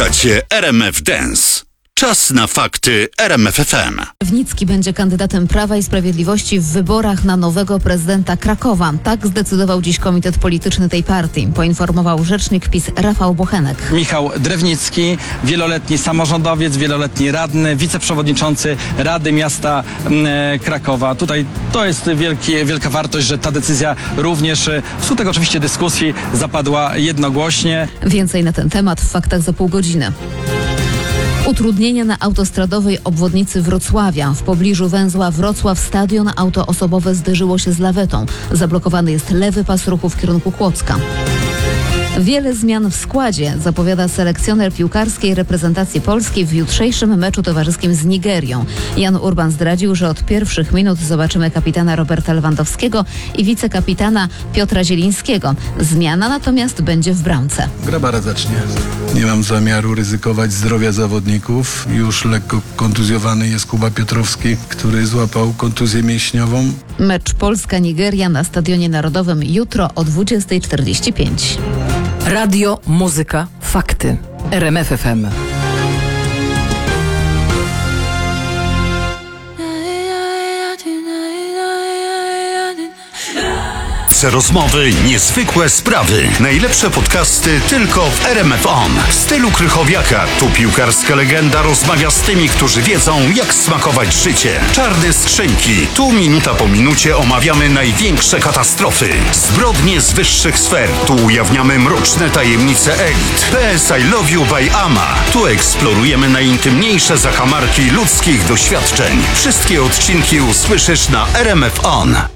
Słuchacie RMF Dance. Czas na fakty RMF FM. Wnicki będzie kandydatem Prawa i Sprawiedliwości w wyborach na nowego prezydenta Krakowa. Tak zdecydował dziś komitet polityczny tej partii, poinformował rzecznik PiS Rafał Bochenek. Michał Drewnicki, wieloletni samorządowiec, wieloletni radny, wiceprzewodniczący Rady Miasta Krakowa. Tutaj to jest wielka wartość, że ta decyzja również wskutek oczywiście dyskusji zapadła jednogłośnie. Więcej na ten temat w faktach za pół godziny. Utrudnienia na autostradowej obwodnicy Wrocławia. W pobliżu węzła Wrocław Stadion auto osobowe zderzyło się z lawetą. Zablokowany jest lewy pas ruchu w kierunku Kłodzka. Wiele zmian w składzie zapowiada selekcjoner piłkarskiej reprezentacji Polski w jutrzejszym meczu towarzyskim z Nigerią. Jan Urban zdradził, że od pierwszych minut zobaczymy kapitana Roberta Lewandowskiego i wicekapitana Piotra Zielińskiego. Zmiana natomiast będzie w bramce. Grabara zacznie. Nie mam zamiaru ryzykować zdrowia zawodników. Już lekko kontuzjowany jest Kuba Piotrowski, który złapał kontuzję mięśniową. Mecz Polska-Nigeria na Stadionie Narodowym jutro o 20:45. Radio, muzyka, fakty. RMF FM. Rozmowy, niezwykłe sprawy. Najlepsze podcasty tylko w RMF On. W stylu Krychowiaka. Tu piłkarska legenda rozmawia z tymi, którzy wiedzą, jak smakować życie. Czarne skrzynki. Tu minuta po minucie omawiamy największe katastrofy. Zbrodnie z wyższych sfer. Tu ujawniamy mroczne tajemnice elit. PS I Love You by Ama. Tu eksplorujemy najintymniejsze zakamarki ludzkich doświadczeń. Wszystkie odcinki usłyszysz na RMF On.